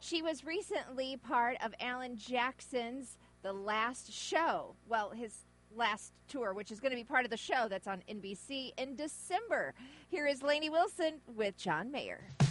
She was recently part of Alan Jackson's The Last Show. Well, his last tour, which is going to be part of the show that's on NBC in December. Here is Lainey Wilson with John Mayer.